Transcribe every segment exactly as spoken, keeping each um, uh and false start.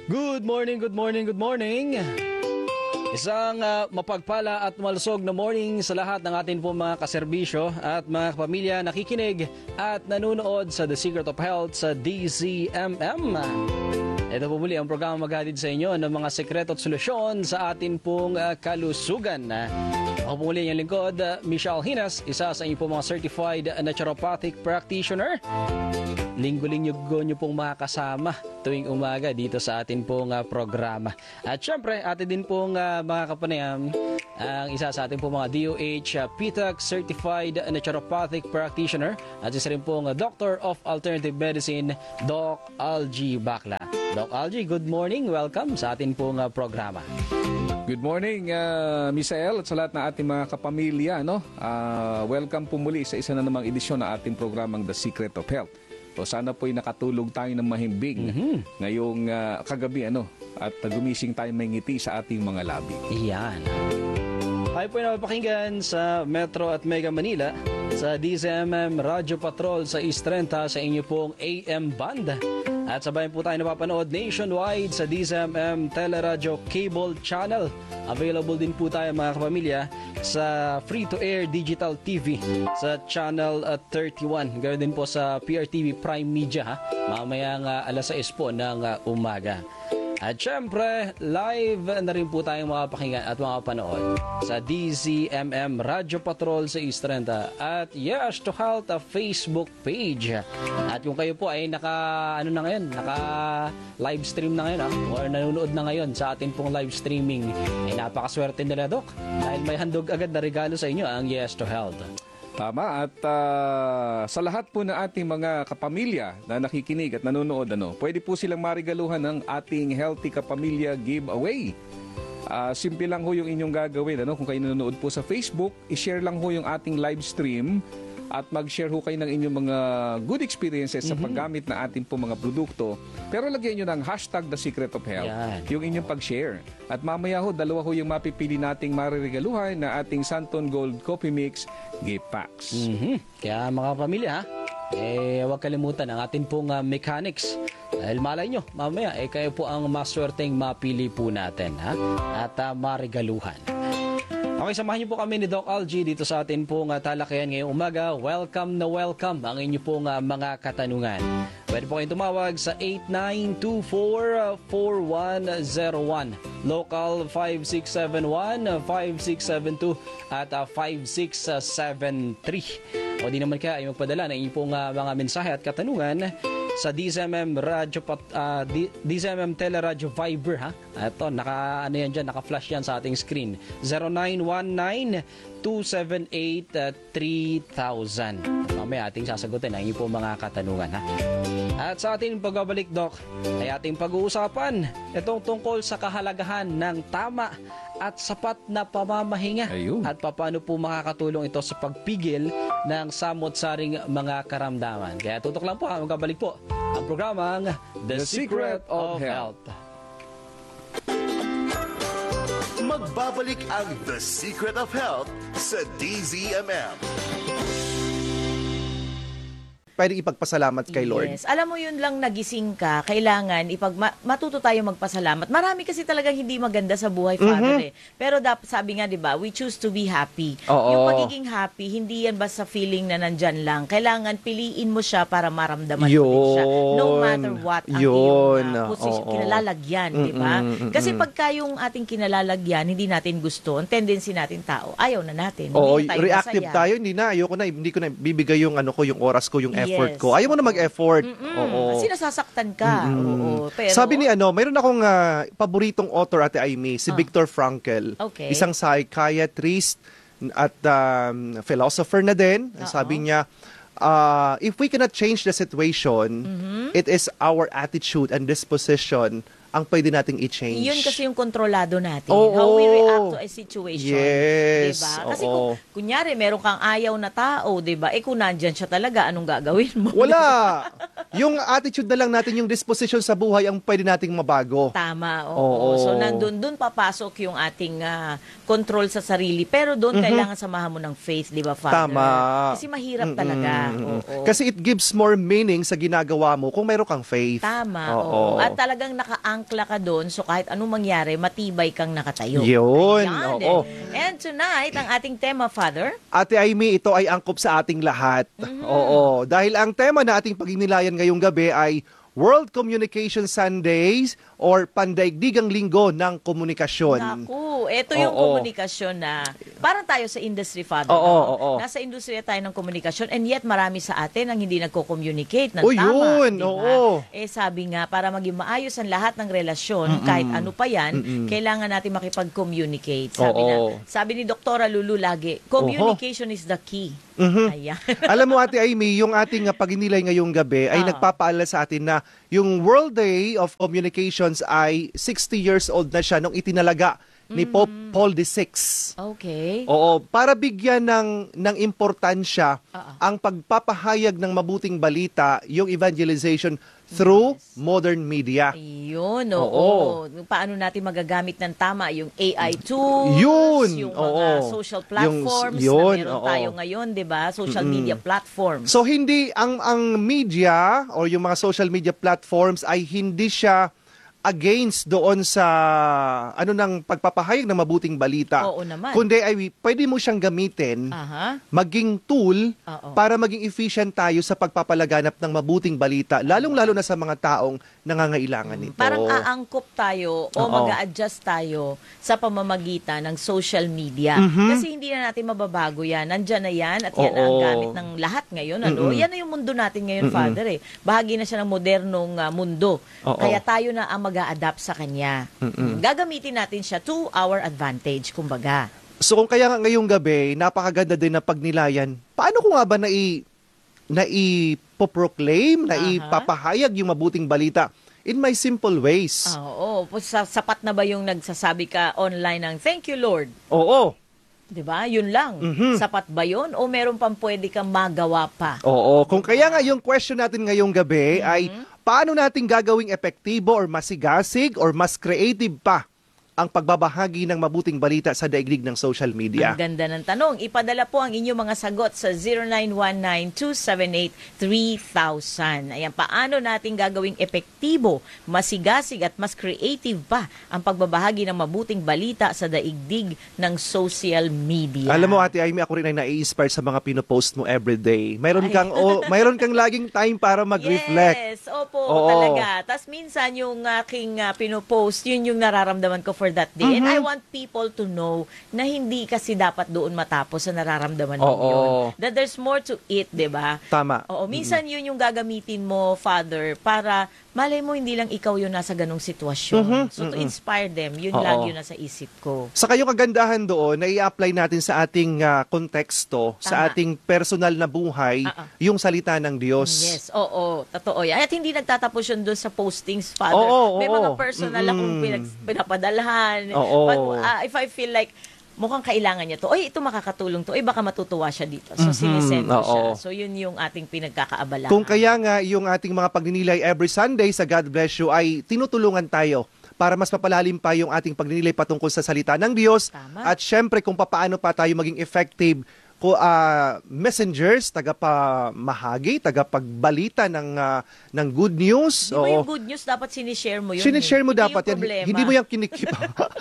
Good morning, good morning, good morning. Isang uh, mapagpala at malusog na morning sa lahat ng ating po mga kaserbisyo at mga kapamilya nakikinig at nanonood sa The Secret of Health sa D Z M M. Ito po muli ang programa maghatid sa inyo ng mga sekreto at solusyon sa atin pong uh, kalusugan. Ako po muli ang lingkod, uh, Michelle Hinas, isa sa inyo po mga certified naturopathic practitioner. Linggo-linggo nyo pong makakasama tuwing umaga dito sa atin pong uh, programa. At syempre, atin din pong uh, mga kapanayam, ang isa sa atin pong mga D O H uh, P T A C Certified Naturopathic Practitioner at isa rin pong uh, Doctor of Alternative Medicine, Doc Algie Bacla. Doc Algie, good morning. Welcome sa atin pong uh, programa. Good morning, uh, Misael, at sa lahat ng ating mga kapamilya. No? Uh, welcome po muli sa isa na namang edisyon ng ating programang The Secret of Health. So sana po'y nakatulog tayo ng mahimbing mm-hmm. ngayong uh, kagabi ano, at uh, gumising tayo may ngiti sa ating mga labi. Iyan. Tayo po'y napapakinggan sa Metro at Mega Manila, sa D Z M M Radio Patrol sa East Trenta sa inyo pong A M Band. At sabayan po tayo napapanood nationwide sa D Z M M Teleradio Cable Channel. Available din po tayo mga kapamilya sa free-to-air digital T V sa Channel uh, thirty-one. Ganoon din po sa P R T V Prime Media ha? Mamayang uh, alas sais po ng uh, umaga. At syempre, live na rin po tayong makapakinggan at makapanood sa D Z M M Radio Patrol sa East Trenta at Yes to Health uh, Facebook page. At kung kayo po ay naka, ano na ngayon, naka live stream na ngayon ha? Or nanonood na ngayon sa atin pong live streaming, ay napakaswerte nila, Doc, dahil may handog agad na regalo sa inyo ang Yes to Health. Tama, at uh, sa lahat po ng ating mga kapamilya na nakikinig at nanonood, ano, pwede po silang marigaluhan ng ating Healthy Kapamilya Giveaway. Uh, simple lang ho yung inyong gagawin. Ano? Kung kayo nanonood po sa Facebook, i-share lang ho yung ating live stream at mag-share ho kayo ng inyong mga good experiences mm-hmm. sa paggamit na ating po mga produkto. Pero lagyan nyo ng hashtag The Secret of Health, yan, yung inyong pag-share. At mamaya ho, dalawa ho yung mapipili nating mariregaluhan na ating Santon Gold Coffee Mix Gift Packs. Mm-hmm. Kaya mga pamilya, ha? Eh, huwag kalimutan ang atin pong uh, mechanics. Dahil malay nyo, mamaya, eh, kayo po ang maswerteng mapili po natin, ha? At uh, marigaluhan. Okay, samahan niyo po kami ni Doc Algie dito sa atin pong uh, talakayan ngayong umaga. Welcome na welcome ang inyo pong uh, mga katanungan. Pwede po kayong tumawag sa eight nine two four, four one zero one, local five six seven one, five six seven two at uh, five six seven three. O di naman kaya ay magpadala ng inyong pong uh, mga mensahe at katanungan sa D Z M M Radio uh, D Z M M Teleradio Viber ha. Ito naka ano yan diyan, naka-flash yan sa ating screen. zero nine one nine, two seven eight, three thousand. Mamaya ating sasagutin ang inyong mga katanungan ha. At sa ating pagbabalik, Doc, ay ating pag-uusapan itong tungkol sa kahalagahan ng tama at sapat na pamamahinga. Ayun. At paano po makakatulong ito sa pagpigil ng samot-saring mga karamdaman. Kaya tutok lang po, magkabalik po ang programang The, The Secret, Secret of, of Health. Magbabalik ang The Secret of Health sa D Z M M. Pwedeng ipagpasalamat kay Lord. Yes. Alam mo yun lang nagising ka, kailangan ipag ma- matuto tayo magpasalamat. Marami kasi talagang hindi maganda sa buhay, Father mm-hmm. eh. Pero dapat sabi nga 'di ba, we choose to be happy. Oo. Yung pagiging happy, hindi yan basta feeling na nandyan lang. Kailangan piliin mo siya para maramdaman mo din siya. No matter what ang iyong uh, position, kinalalagyan, 'di ba? Kasi pagka yung ating kinalalagyan, hindi natin gusto, ang tendency natin tao, ayaw na natin. Oo, reactive masaya tayo, hindi na, ayoko na, hindi ko na bibigay yung ano ko, yung oras ko, yung effort yes. ko. Ayaw mo na mag-effort. Mm-mm. Oo. Kasi nasasaktan ka. Oo. Pero, sabi ni ano, mayroon akong uh, paboritong author, Ate Aimee, si oh. Viktor Frankl. Okay. Isang psychiatrist at um, philosopher na din. Uh-oh. Sabi niya, uh, if we cannot change the situation, mm-hmm. it is our attitude and disposition ang pwede nating i-change. Yun kasi yung kontrolado natin. Oo. How we react to a situation. Yes. Diba? Kasi oo. kung, kunyari, meron kang ayaw na tao, diba? Eh kung nandyan siya talaga, anong gagawin mo? Wala. Yung attitude na lang natin, yung disposition sa buhay, ang pwede nating mabago. Tama. Oo. oo. So, nandun, dun papasok yung ating uh, control sa sarili. Pero doon, mm-hmm. kailangan samahan mo ng faith, di ba, Father? Tama. Kasi mahirap mm-hmm. talaga. Oo. Kasi it gives more meaning sa ginagawa mo kung meron kang faith. Tama. Oo. Oo. At talagang naka angkla ka doon, so kahit anong mangyari, matibay kang nakatayo. Yun, Ayan. oo. And tonight, ang ating tema, Father? Ate Aimee, ito ay angkop sa ating lahat. Mm-hmm. Oo. Dahil ang tema na ating paginilayan ngayong gabi ay World Communication Sundays or Pandaigdigang Linggo ng Komunikasyon. Naku, ito yung Oo. komunikasyon na parang tayo sa industry, Father. Oo, no? oo. Nasa industriya tayo ng komunikasyon and yet marami sa atin ang hindi nagko-communicate ng O, tama. yun, diba? oo. Eh sabi nga, para maging maayos ang lahat ng relasyon, kahit ano pa yan, Mm-mm. kailangan natin makipag-communicate. Sabi, Oo. na, sabi ni Doktora Lulu lagi, communication is the key. Mhm. Ayan. Alam mo, Ate Aimee, yung ating uh, paginilay ngayong gabi ay Ah. nagpapaalala sa atin na yung World Day of Communications ay sixty years old na siya nung itinalaga ni Pope Paul the Sixth. Okay. Oo, para bigyan ng ng importansya Ah, ah. ang pagpapahayag ng mabuting balita, yung evangelization through modern media. Ayun, Oo. oo. Paano natin magagamit ng tama yung A I tools, Yun, yung mga oo. social Yung- platforms yun, na meron oo. tayo ngayon, 'di ba? Social media platforms. So hindi ang ang media or yung mga social media platforms ay hindi siya against doon sa ano ng pagpapahayag ng mabuting balita. Oo naman. Kundi ay pwede mo siyang gamitin Aha. maging tool Oo. para maging efficient tayo sa pagpapalaganap ng mabuting balita, lalong-lalo na sa mga taong nangangailangan nito. Parang aangkop tayo o Oo. mag-a-adjust tayo sa pamamagitan ng social media. Mhm. Kasi hindi na natin mababago yan. Nandyan na yan at yan ang Oo. gamit ng lahat ngayon. Ano? Mm-mm. Yan na yung mundo natin ngayon, Mm-mm. Father. Eh. Bahagi na siya ng modernong ah, mundo. Oo. Kaya tayo na ang mag-a-adapt sa kanya. Mm-mm. Gagamitin natin siya to our advantage, kumbaga. So kung kaya nga ngayong gabi, napakaganda din na pagnilayan. Paano ko nga ba na i na ipoproclaim, na Aha. ipapahayag yung mabuting balita in my simple ways? Ah, oo. Sa, sapat na ba yung nagsasabi ka online ng thank you, Lord? Oo. 'Di ba? Yun lang. Mhm. Sapat ba yun? O meron pang pwede kang magawa pa? Oo. Kung kaya nga yung question natin ngayong gabi Mm-hmm. ay paano natin gagawing epektibo or masigasig or mas creative pa ang pagbabahagi ng mabuting balita sa daigdig ng social media? Ang ganda ng tanong. Ipadala po ang inyong mga sagot sa zero nine one nine two seven eight three thousand. Ayan, paano natin gagawing epektibo, masigasig at mas creative pa ang pagbabahagi ng mabuting balita sa daigdig ng social media? Alam mo, Ate Aimee, ako rin ay nai-inspire sa mga pinopost mo everyday. Mayroon Ay. kang o, mayroon kang laging time para mag-reflect. Yes, opo, Oo. talaga. Tapos minsan yung aking uh, pinopost, yun yung nararamdaman ko for that day. And Mhm. I want people to know na hindi kasi dapat doon matapos sa nararamdaman Oo. ninyo. That there's more to it, di ba? Tama. Oo, minsan yun yung gagamitin mo, Father, para malay mo hindi lang ikaw yung nasa ganong sitwasyon. Mhm, So to mhm. inspire them, yun Oo. lang yun nasa isip ko. Sa kayong kagandahan doon, na i-apply natin sa ating ah, konteksto, sa Tama. ating personal na buhay, Ah, ah. yung salita ng Diyos. Yes, oo, totoo yan. At hindi nagtatapos yun doon sa postings, Father. Oo, May oo. mga personal akong Mm-mm. pinag- pinapadalhan. Oo. Pag, ah, if I feel like, mukhang kailangan niya to. Oy, ito makakatulong to. Oy, baka matutuwa siya dito. So, Mhm, sinisend ko siya. oo. So, yun yung ating pinagkakaabalahan. Kung kaya nga yung ating mga pagninilay every Sunday sa God Bless You ay tinutulungan tayo para mas mapalalim pa yung ating pagninilay patungkol sa salita ng Diyos. Tama. At syempre kung paano pa tayo maging effective ko ah, messengers, tagapamahagi, tagapagbalita ng ah, ng good news. Di ba yung good news, dapat sinishare mo yun. Sinishare mo eh. Hindi dapat yung yan. problema. Hindi mo yan kinikip.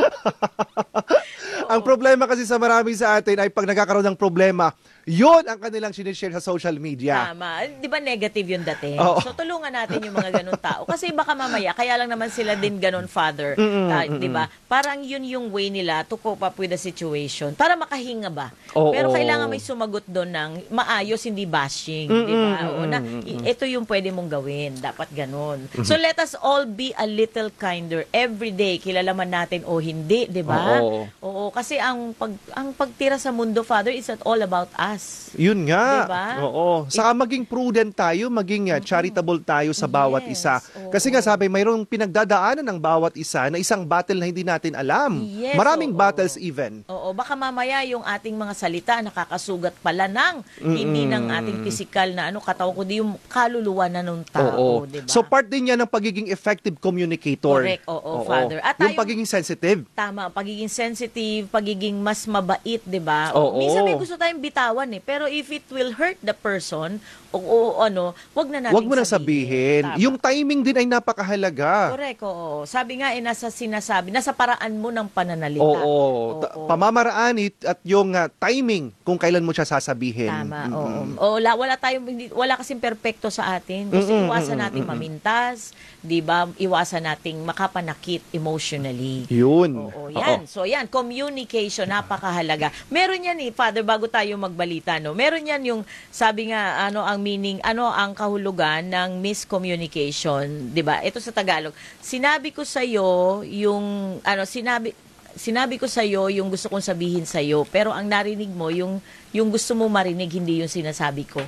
Ang problema kasi sa marami sa atin ay pag nagkakaroon ng problema, yun ang kanilang sinishare sa social media. Tama. Di ba negative yung dating? Oo. So, tulungan natin yung mga ganun tao. Kasi baka mamaya, kaya lang naman sila din ganun, Father. Mm-mm, Ah, mm-mm. di ba? Parang yun yung way nila to cope up with the situation. Para makahinga ba? Oo. Pero kailangan may sumagot doon ng maayos, hindi bashing. Di Mm-mm, ba? Oo, na, mm-mm. i- ito yung pwede mong gawin. Dapat ganun. So, let us all be a little kinder every day. Kilala man natin o hindi, di ba? Oo. Oo. Kasi ang, pag, ang pagtira sa mundo, Father, is not all about us. Yun nga. Diba? Oo. Saka maging prudent tayo, maging uh, charitable tayo sa bawat Yes, isa. oo. Kasi nga sabi, mayroong pinagdadaanan ng bawat isa na isang battle na hindi natin alam. Yes, Maraming oo. battles even. Oo, baka mamaya yung ating mga salita nakakasugat pala ng hindi ng ating physical na ano katawan kundi yung kaluluwa na nung tao, Oo. di ba? So part din yan ng pagiging effective communicator. Correct, oo, Father. At yung tayo- pagiging sensitive. Tama, pagiging sensitive, yung pagiging mas mabait, di ba? Oo. Minsan may gusto tayong bitawan eh. Pero if it will hurt the person, o, o ano, wag na natin Wag mo na sabihin. Tama. Yung timing din ay napakahalaga. Correct, oo. Sabi nga, eh, nasa sinasabi, nasa paraan mo ng pananalita. Oo. Ta- Pamamaraan it at yung uh, timing kung kailan mo siya sasabihin. Tama, Mm-mm. oo. O, wala, wala tayong, hindi- wala kasing perpekto sa atin. Gusto Mm-mm, iwasan mm-mm, natin mm-mm. mamintas, di ba? Iwasan nating makapanakit emotionally. Yun. Oo, yan. So, yan. Communication, napakahalaga. Meron yan eh, Father, bago tayo magbalita, no? Meron yan yung, sabi nga, ano ang meaning, ano ang kahulugan ng miscommunication, di ba? Ito sa Tagalog. Sinabi ko sa iyo yung, ano, sinabi, sinabi ko sa iyo yung gusto kong sabihin sa iyo, pero ang narinig mo, yung, yung gusto mo marinig, hindi yung sinasabi ko.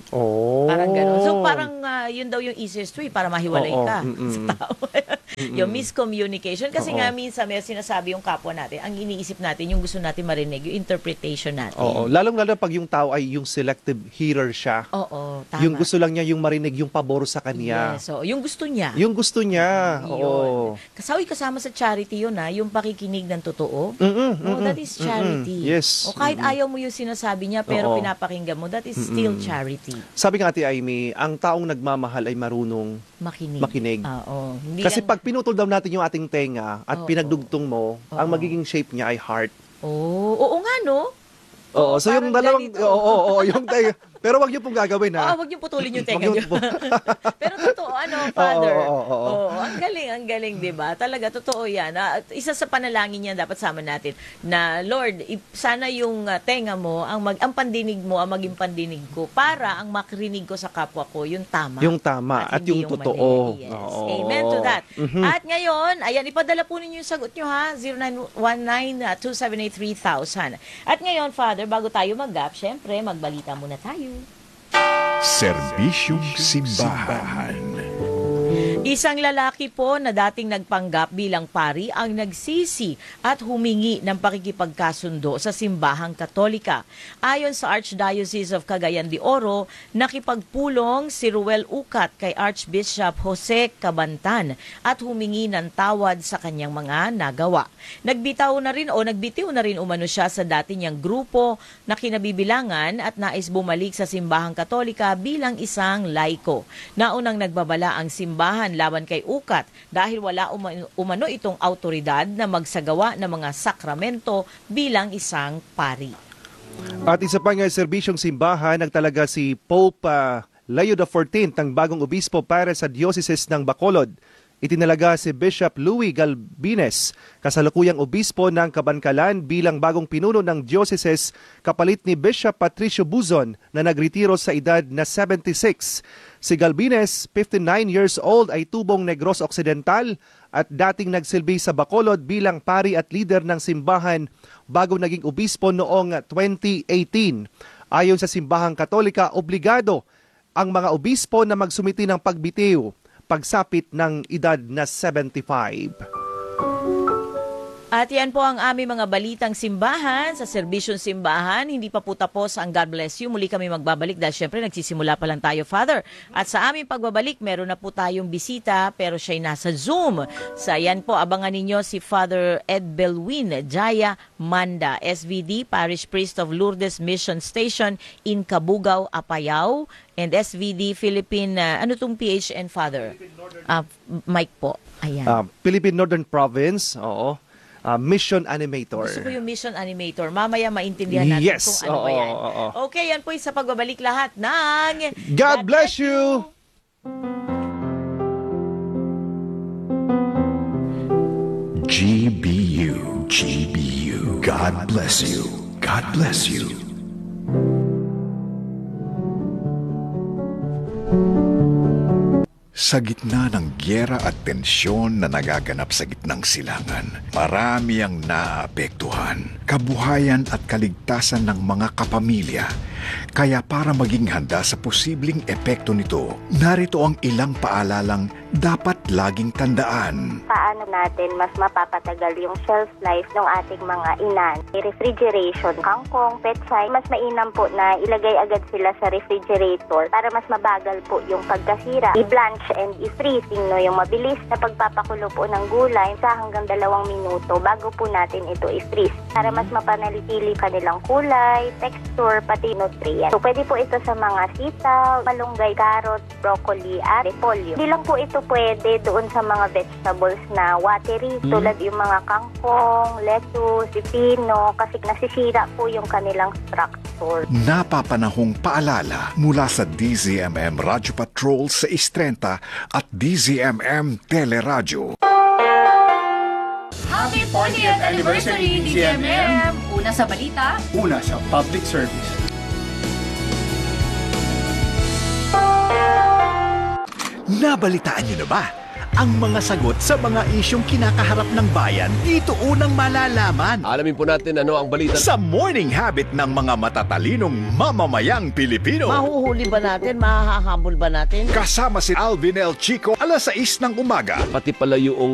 Oh. Parang gano'n. So, parang uh, yun daw yung easiest way para mahiwalay Oo, ka mm-mm. sa tao. Yung miscommunication. Kasi Oo. nga, minsan may sinasabi yung kapwa natin, ang iniisip natin, yung gusto natin marinig, yung interpretation natin. Oo. Lalong-lalo pag yung tao ay yung selective hearer siya. Oo, tama. Yung gusto lang niya yung marinig yung pabor sa kanya. Yes, so, yung gusto niya. Yung gusto niya. Oo. Yun. Kasawi kasama sa charity yun, ha? Yung pakikinig ng totoo. Mm-mm, No, mm-mm, that is charity. mm-mm. Yes. O kahit ayaw mo yung sinasabi niya, pero Oo. pinapakinggan mo, that is still charity. Sabi nga Ate Amy, ang taong nagmamahal ay marunong Makinig. makinig. Ah, oo. Hindi Kasi lang- pag pinutol daw natin yung ating tenga at Oo. pinagdugtong mo, ang Oo. magiging shape niya ay heart. Oo, oo nga, no? Oo, so yung parang dalawang, ganito. oo, oo, oo, yung tenga. Pero wag niyo pong gagawin ha. Oo, wag niyo putulin yung Wag tenga niyo niyo. po. Pero totoo, ano, Father? Oo, oo, oo, oo. Oo, ang galing, ang galing, di ba? Talaga, totoo yan. Ah, At isa sa panalangin yan dapat sama natin na, Lord, i- sana yung ah, tenga mo, ang, mag, ang pandinig mo, ang maging pandinig ko, para ang makrinig ko sa kapwa ko, yung tama. Yung tama at hindi yung totoo. mali. Yes. Oo. Amen to that. Mhm. At ngayon, ayan, ipadala po ninyo yung sagot nyo, ha? zero nine one nine two seven eight three thousand. At ngayon, Father, bago tayo mag-gap, syempre, magbalita muna tayo. Serbisyong Simbahan. Isang lalaki po na dating nagpanggap bilang pari ang nagsisi at humingi ng pakikipagkasundo sa simbahang Katolika. Ayon sa Archdiocese of Cagayan de Oro, nakipagpulong si Ruel Ucat kay Archbishop Jose Cabantan at humingi ng tawad sa kanyang mga nagawa. Nagbitaw na rin o nagbitiw na rin umano siya sa dati niyang grupo na kinabibilangan at nais bumalik sa simbahang Katolika bilang isang laiko. Naunang nagbabala ang simbahan laban kay Ucat dahil wala umano, umano itong autoridad na magsagawa ng mga sakramento bilang isang pari. At isa pa nga serbisyong simbahan, nagtalaga si Pope uh, Leo the fourteenth ng bagong obispo para sa Diocese ng Bacolod. Itinalaga si Bishop Louis Galbines, kasalukuyang obispo ng Kabankalan bilang bagong pinuno ng diocese kapalit ni Bishop Patricio Buzon na nagretiro sa edad na seventy-six. Si Galbines, fifty-nine years old, ay tubong Negros Occidental at dating nagsilbi sa Bacolod bilang pari at leader ng simbahan bago naging obispo noong twenty eighteen. Ayon sa simbahang Katolika, obligado ang mga obispo na magsumiti ng pagbitiw pagsapit ng edad na seventy-five. At yan po ang aming mga balitang simbahan sa serbisyong simbahan. Hindi pa po tapos ang God Bless You. Muli kami magbabalik dahil syempre nagsisimula pa lang tayo, Father. At sa aming pagbabalik, meron na po tayong bisita pero siya'y nasa Zoom. Sa yan po, abangan ninyo si Father Ed Belwin Jaya Manda, S V D, Parish Priest of Lourdes Mission Station in Cabugao, Apayao, and S V D Philippine, uh, ano tong P H N, Father? Uh, Mike po. Ayan. Uh, Philippine Northern Province, oo. Uh, mission animator. Gusto ko yung mission animator. Mamaya maintindihan natin Yes. kung ano Oo, ba yan. oo, oo. Okay, yan po yung sa pagbabalik lahat ng God bless you! G B U, G B U. God bless you. God bless you. Sa gitna ng gyera at tensyon na nagaganap sa gitnang silangan, marami ang naapektuhan. Kabuhayan at kaligtasan ng mga kapamilya Kaya para maging handa sa posibleng epekto nito, narito ang ilang paalalang dapat laging tandaan. Paano natin mas mapapatagal yung shelf life ng ating mga inan? Refrigeration, kangkong, pechay, mas mainam po na ilagay agad sila sa refrigerator para mas mabagal po yung pagkasira. I-blanch and i-freezing, no, yung mabilis na pagpapakulo po ng gulay sa hanggang dalawang minuto bago po natin ito i-freeze para mas mapanatili kanilang kulay, texture, pati nutrient. So, pwede po ito sa mga sitaw, malunggay, carrot, broccoli, at repolyo. Hindi lang po ito pwede doon sa mga vegetables na watery, mm. tulad yung mga kangkong, lettuce, pipino, kasi nasisira po yung kanilang structure. Napapanahong paalala mula sa D Z M M Radio Patrol sa Istrenta at D Z M M Teleradyo. Happy fortieth anniversary, D Z M M! Una sa balita, una sa public service. Nabalitaan niyo na ba? Ang mga sagot sa mga isyong kinakaharap ng bayan, dito unang malalaman. Alamin po natin ano ang balita Sa morning habit ng mga matatalinong mamamayang Pilipino. Mahuhuli ba natin? Mahahabol ba natin? Kasama si Alvin L. Chico, alas sais ng umaga. pati pala yung